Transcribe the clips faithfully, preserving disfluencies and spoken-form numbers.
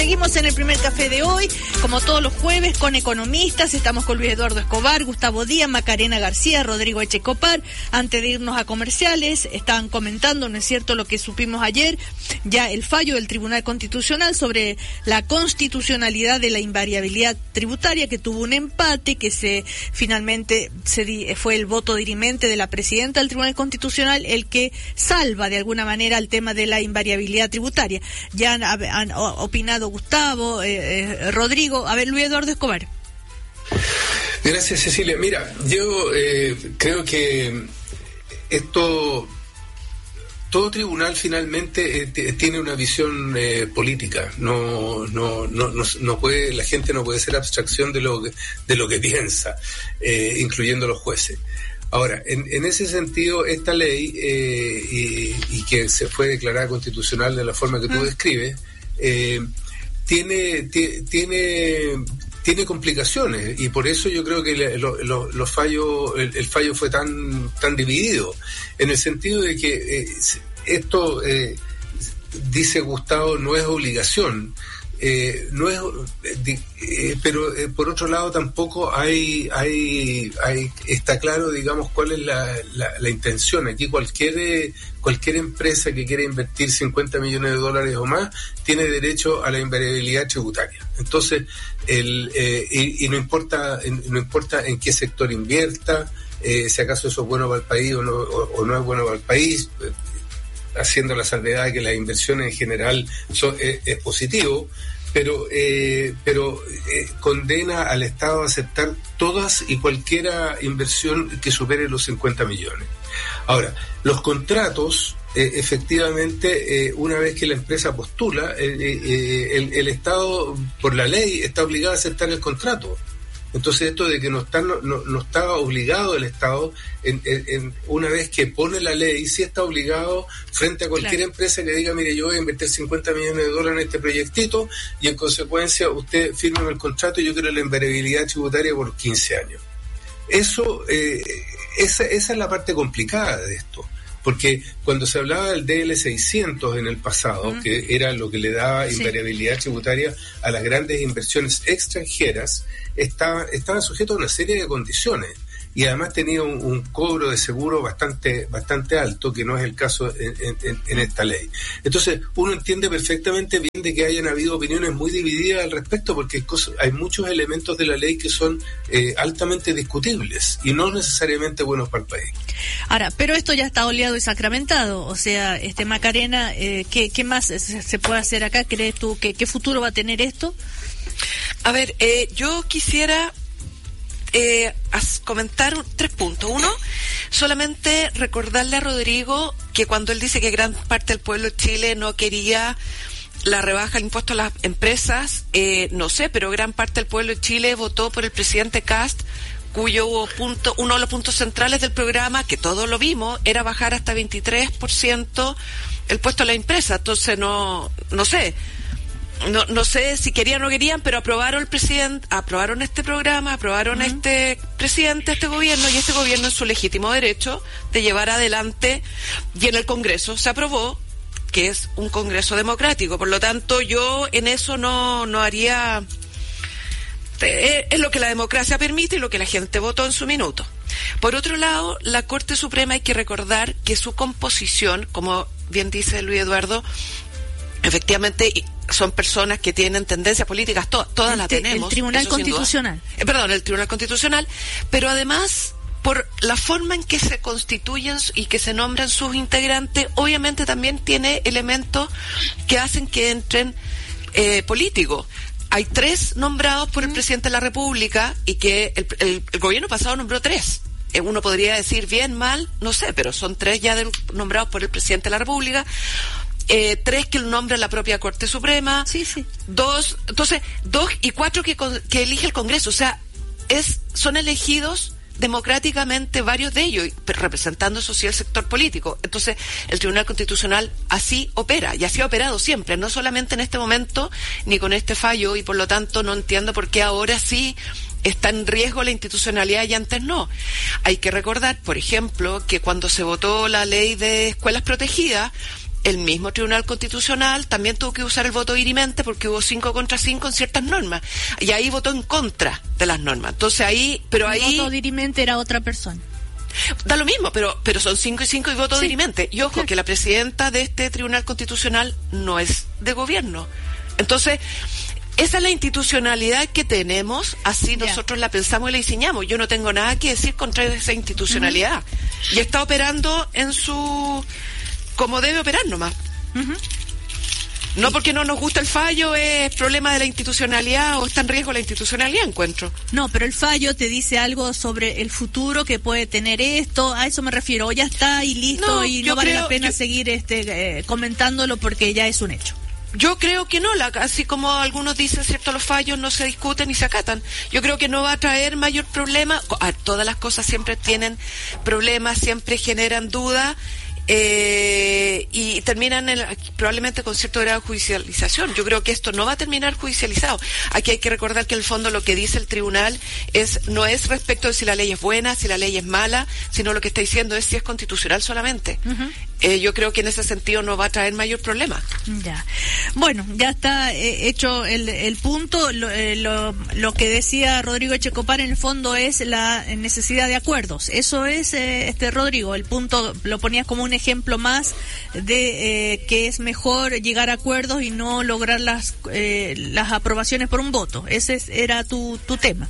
Seguimos en el primer café de hoy, como todos los jueves, con economistas. Estamos con Luis Eduardo Escobar, Gustavo Díaz, Macarena García, Rodrigo Echecopar. Antes de irnos a comerciales, estaban comentando, ¿no es cierto?, lo que supimos ayer, ya el fallo del Tribunal Constitucional sobre la constitucionalidad de la invariabilidad tributaria, que tuvo un empate, que se finalmente se di, fue el voto dirimente de la presidenta del Tribunal Constitucional el que salva de alguna manera el tema de la invariabilidad tributaria. Ya han, han opinado Gustavo, eh, eh, Rodrigo. A ver, Luis Eduardo Escobar. Gracias, Cecilia. Mira, yo eh, creo que esto, todo tribunal finalmente eh, t- tiene una visión eh, política. No, no, no, no, no puede, la gente no puede ser abstracción de lo que, de lo que piensa, eh, incluyendo los jueces. Ahora, en, en ese sentido, esta ley, eh, y, y que se fue declarada constitucional de la forma que tú mm. describes, eh, tiene, t- tiene, tiene complicaciones, y por eso yo creo que le, lo, lo, los fallos, el, el fallo fue tan, tan dividido, en el sentido de que eh, esto, eh, dice Gustavo, no es obligación. Eh, no es, eh, pero eh, por otro lado tampoco hay, hay, hay, está claro, digamos, cuál es la, la, la intención. Aquí cualquier, eh, cualquier empresa que quiera invertir cincuenta millones de dólares o más tiene derecho a la invariabilidad tributaria. Entonces, el, eh, y, y no importa, no importa en qué sector invierta, eh, si acaso eso es bueno para el país o no, o, o no es bueno para el país, eh, haciendo la salvedad de que las inversiones en general son, es, es positivo, pero eh, pero eh, condena al Estado a aceptar todas y cualquiera inversión que supere los cincuenta millones. Ahora, los contratos, eh, efectivamente, eh, una vez que la empresa postula, eh, eh, el, el Estado, por la ley, está obligado a aceptar el contrato. Entonces, esto de que no está, no, no está obligado el Estado, en, en, en una vez que pone la ley, sí está obligado frente a cualquier claro. empresa que diga, mire, yo voy a invertir cincuenta millones de dólares en este proyectito, y en consecuencia usted firma el contrato y yo quiero la invariabilidad tributaria por quince años. Eso, eh, esa, esa es la parte complicada de esto. Porque cuando se hablaba del D L seiscientos en el pasado, uh-huh. que era lo que le daba sí. invariabilidad tributaria a las grandes inversiones extranjeras, estaba, estaba sujeto a una serie de condiciones, y además tenía un, un cobro de seguro bastante bastante alto, que no es el caso en, en, en esta ley. Entonces, uno entiende perfectamente bien de que hayan habido opiniones muy divididas al respecto, porque hay, cosas, hay muchos elementos de la ley que son eh, altamente discutibles y no necesariamente buenos para el país. Ahora, pero esto ya está oleado y sacramentado, o sea, este Macarena, eh, ¿qué, qué más se, se puede hacer acá? ¿Crees tú que qué futuro va a tener esto? A ver, eh, yo quisiera eh, comentar tres puntos. Uno, solamente recordarle a Rodrigo que cuando él dice que gran parte del pueblo de Chile no quería la rebaja del impuesto a las empresas, eh, no sé, pero gran parte del pueblo de Chile votó por el presidente Kast, cuyo punto, uno de los puntos centrales del programa, que todos lo vimos, era bajar hasta veintitrés por ciento el impuesto a la empresa. Entonces, no, no sé, no, no sé si querían o no querían, pero aprobaron el presidente, aprobaron este programa, aprobaron uh-huh. este presidente, este gobierno, y este gobierno en su legítimo derecho de llevar adelante, y en el Congreso se aprobó, que es un Congreso democrático. Por lo tanto, yo en eso no, no haría... Es lo que la democracia permite y lo que la gente votó en su minuto. Por otro lado, la Corte Suprema, hay que recordar que su composición, como bien dice Luis Eduardo, efectivamente son personas que tienen tendencias políticas, to- todas las tenemos. El Tribunal Constitucional. Eh, perdón, el Tribunal Constitucional, pero además, por la forma en que se constituyen y que se nombran sus integrantes, obviamente también tiene elementos que hacen que entren eh, políticos. Hay tres nombrados por el presidente de la República, y que el, el, el gobierno pasado nombró tres. Uno podría decir bien, mal, no sé, pero son tres ya de, nombrados por el presidente de la República. Eh, tres que lo nombra la propia Corte Suprema. Sí, sí. Dos, entonces, dos y cuatro que, que elige el Congreso. O sea, es, son elegidos democráticamente varios de ellos, representando eso sí el sector político. Entonces, el Tribunal Constitucional así opera, y así ha operado siempre, no solamente en este momento, ni con este fallo, y por lo tanto no entiendo por qué ahora sí está en riesgo la institucionalidad y antes no. Hay que recordar, por ejemplo, que cuando se votó la ley de escuelas protegidas, el mismo Tribunal Constitucional también tuvo que usar el voto dirimente porque hubo cinco contra cinco en ciertas normas. Y ahí votó en contra de las normas. Entonces ahí, pero el ahí... voto dirimente era otra persona. Da lo mismo, pero pero son cinco y cinco y voto sí. dirimente. Y ojo, sí. que la presidenta de este Tribunal Constitucional no es de gobierno. Entonces, esa es la institucionalidad que tenemos, así yeah. nosotros la pensamos y la diseñamos. Yo no tengo nada que decir contra esa institucionalidad. Uh-huh. Y está operando en su... como debe operar nomás. Uh-huh. No porque no nos gusta el fallo es problema de la institucionalidad o está en riesgo la institucionalidad, encuentro. No, pero el fallo te dice algo sobre el futuro que puede tener esto, a eso me refiero, ya está y listo no, y no vale creo, la pena yo, seguir este eh, comentándolo porque ya es un hecho. Yo creo que no, la, así como algunos dicen, cierto, los fallos no se discuten ni se acatan. Yo creo que no va a traer mayor problema. Ah, todas las cosas siempre tienen problemas, siempre generan dudas. Eh, y terminan en, probablemente con cierto grado de judicialización. Yo creo que esto no va a terminar judicializado. Aquí hay que recordar que en el fondo lo que dice el tribunal es no es respecto de si la ley es buena, si la ley es mala, sino lo que está diciendo es si es constitucional solamente. Uh-huh. Eh, yo creo que en ese sentido no va a traer mayor problema. Ya. Bueno, ya está eh, hecho el, el punto. Lo, eh, lo, lo que decía Rodrigo Echecopar en el fondo es la necesidad de acuerdos. Eso es, eh, este Rodrigo, el punto lo ponías como un ejemplo más de eh, que es mejor llegar a acuerdos y no lograr las eh, las aprobaciones por un voto. Ese es, era tu, tu tema.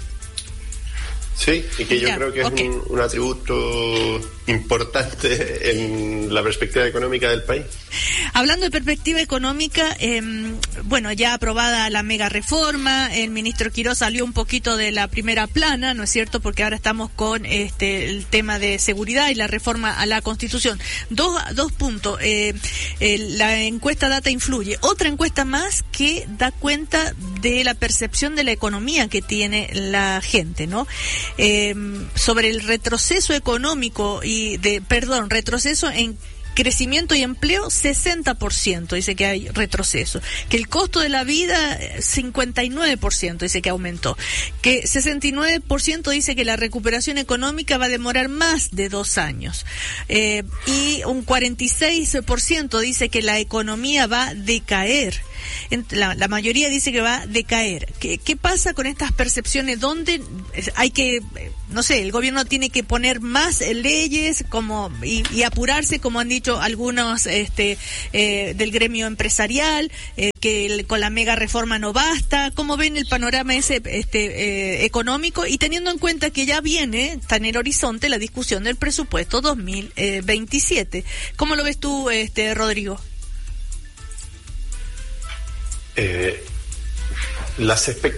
Sí, y que yo ya, creo que okay. es un, un atributo importante en la perspectiva económica del país. Hablando de perspectiva económica, eh, bueno, ya aprobada la mega reforma, el ministro Quirós salió un poquito de la primera plana, ¿no es cierto? Porque ahora estamos con este el tema de seguridad y la reforma a la Constitución. Dos, dos puntos. Eh, eh, la encuesta Data Influye. Otra encuesta más que da cuenta de la percepción de la economía que tiene la gente, ¿no? Eh, sobre el retroceso económico y de, perdón, retroceso en crecimiento y empleo, sesenta por ciento dice que hay retroceso. Que el costo de la vida, cincuenta y nueve por ciento dice que aumentó. Que sesenta y nueve por ciento dice que la recuperación económica va a demorar más de dos años. Eh, y un cuarenta y seis por ciento dice que la economía va a decaer. La, la mayoría dice que va a decaer. ¿Qué, qué pasa con estas percepciones? ¿Dónde hay que, no sé, el gobierno tiene que poner más leyes como y, y apurarse, como han dicho algunos este, eh, del gremio empresarial, eh, que el, con la mega reforma no basta? ¿Cómo ven el panorama ese este, eh, económico? Y teniendo en cuenta que ya viene, está en el horizonte, la discusión del presupuesto dos mil veintisiete. ¿Cómo lo ves tú, este, Rodrigo? Eh, las expectativas